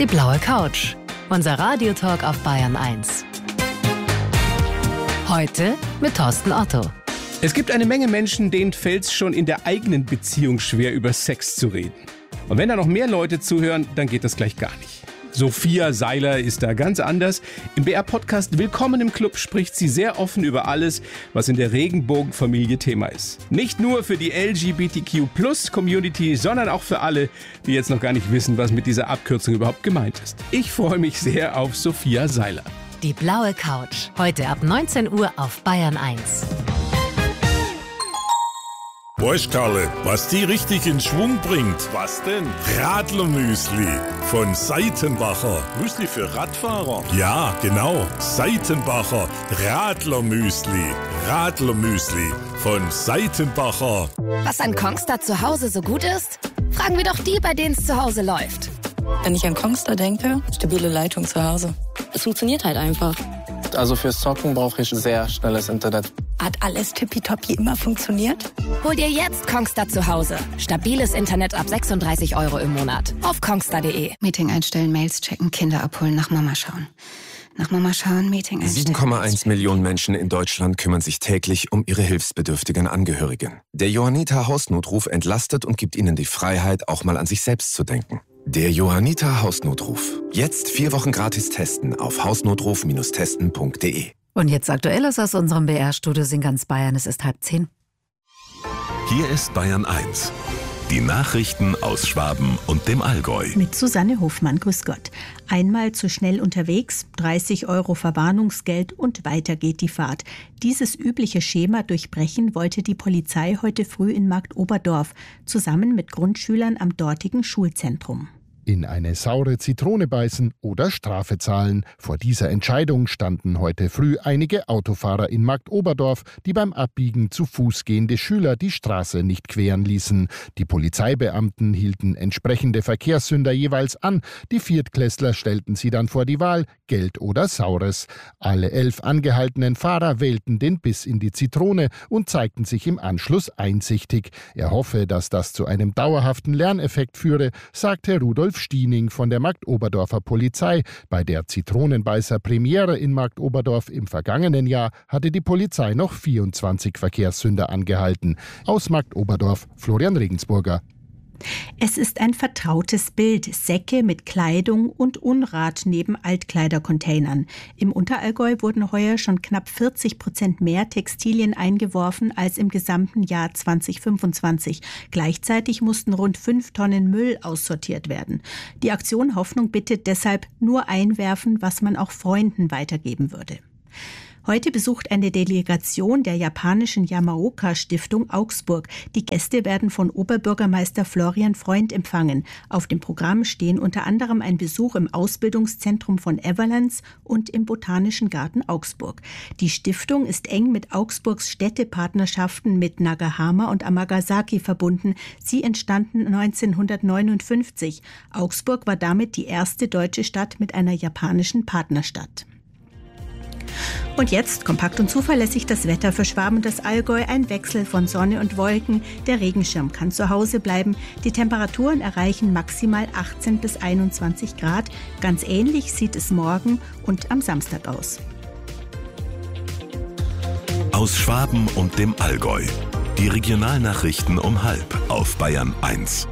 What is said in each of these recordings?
Die blaue Couch. Unser Radiotalk auf Bayern 1. Heute mit Thorsten Otto. Es gibt eine Menge Menschen, denen fällt es schon in der eigenen Beziehung schwer, über Sex zu reden. Und wenn da noch mehr Leute zuhören, dann geht das gleich gar nicht. Sophia Seiler ist da ganz anders. Im BR-Podcast Willkommen im Club spricht sie sehr offen über alles, was in der Regenbogenfamilie Thema ist. Nicht nur für die LGBTQ+-Community, sondern auch für alle, die jetzt noch gar nicht wissen, was mit dieser Abkürzung überhaupt gemeint ist. Ich freue mich sehr auf Sophia Seiler. Die blaue Couch. Heute ab 19 Uhr auf Bayern 1. Weißt Karle, was die richtig in Schwung bringt? Was denn? Radlermüsli von Seitenbacher. Müsli für Radfahrer? Ja, genau. Seitenbacher Radlermüsli. Radlermüsli von Seitenbacher. Was an Kongstar zu Hause so gut ist? Fragen wir doch die, bei denen es zu Hause läuft. Wenn ich an Kongstar denke, stabile Leitung zu Hause. Es funktioniert halt einfach. Also fürs Zocken brauche ich sehr schnelles Internet. Hat alles tippitoppi immer funktioniert? Hol dir jetzt Kongstar zu Hause. Stabiles Internet ab 36 € im Monat. Auf kongstar.de. Meeting einstellen, Mails checken, Kinder abholen, nach Mama schauen. Nach Mama schauen, Meeting einstellen. 7,1 Millionen Menschen in Deutschland kümmern sich täglich um ihre hilfsbedürftigen Angehörigen. Der Johanniter Hausnotruf entlastet und gibt ihnen die Freiheit, auch mal an sich selbst zu denken. Der Johanniter Hausnotruf. Jetzt 4 Wochen gratis testen auf hausnotruf-testen.de. Und jetzt Aktuelles aus unserem BR-Studio in ganz Bayern. Es ist 9:30. Hier ist Bayern 1. Die Nachrichten aus Schwaben und dem Allgäu. Mit Susanne Hofmann, grüß Gott. Einmal zu schnell unterwegs, 30 € Verwarnungsgeld und weiter geht die Fahrt. Dieses übliche Schema durchbrechen wollte die Polizei heute früh in Marktoberdorf, zusammen mit Grundschülern am dortigen Schulzentrum. In eine saure Zitrone beißen oder Strafe zahlen. Vor dieser Entscheidung standen heute früh einige Autofahrer in Marktoberdorf, die beim Abbiegen zu Fuß gehende Schüler die Straße nicht queren ließen. Die Polizeibeamten hielten entsprechende Verkehrssünder jeweils an. Die Viertklässler stellten sie dann vor die Wahl, Geld oder Saures. Alle 11 angehaltenen Fahrer wählten den Biss in die Zitrone und zeigten sich im Anschluss einsichtig. Er hoffe, dass das zu einem dauerhaften Lerneffekt führe, sagte Rudolf Stiening von der Marktoberdorfer Polizei. Bei der Zitronenbeißer-Premiere in Marktoberdorf im vergangenen Jahr hatte die Polizei noch 24 Verkehrssünder angehalten. Aus Marktoberdorf, Florian Regensburger. Es ist ein vertrautes Bild, Säcke mit Kleidung und Unrat neben Altkleidercontainern. Im Unterallgäu wurden heuer schon knapp 40% mehr Textilien eingeworfen als im gesamten Jahr 2025. Gleichzeitig mussten rund 5 Tonnen Müll aussortiert werden. Die Aktion Hoffnung bittet deshalb nur einwerfen, was man auch Freunden weitergeben würde. Heute besucht eine Delegation der japanischen Yamaoka-Stiftung Augsburg. Die Gäste werden von Oberbürgermeister Florian Freund empfangen. Auf dem Programm stehen unter anderem ein Besuch im Ausbildungszentrum von Everlands und im Botanischen Garten Augsburg. Die Stiftung ist eng mit Augsburgs Städtepartnerschaften mit Nagahama und Amagasaki verbunden. Sie entstanden 1959. Augsburg war damit die erste deutsche Stadt mit einer japanischen Partnerstadt. Und jetzt kompakt und zuverlässig das Wetter für Schwaben und das Allgäu. Ein Wechsel von Sonne und Wolken. Der Regenschirm kann zu Hause bleiben. Die Temperaturen erreichen maximal 18 bis 21 Grad. Ganz ähnlich sieht es morgen und am Samstag aus. Aus Schwaben und dem Allgäu. Die Regionalnachrichten um 12:30 auf Bayern 1.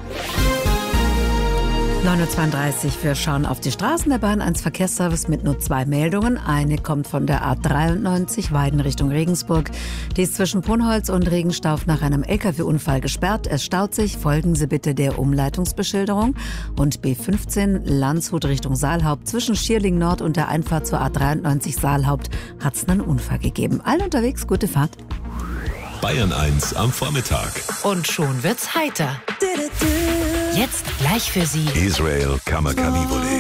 9:32 Uhr. Wir schauen auf die Straßen der Bayern 1 Verkehrsservice mit nur 2 Meldungen. Eine kommt von der A93 Weiden Richtung Regensburg. Die ist zwischen Brunholz und Regenstauf nach einem LKW-Unfall gesperrt. Es staut sich. Folgen Sie bitte der Umleitungsbeschilderung. Und B15 Landshut Richtung Saalhaupt. Zwischen Schierling Nord und der Einfahrt zur A93 Saalhaupt hat es einen Unfall gegeben. Allen unterwegs, gute Fahrt. Bayern 1 am Vormittag. Und schon wird's heiter. Jetzt gleich für Sie Israel Kammerkavivoli.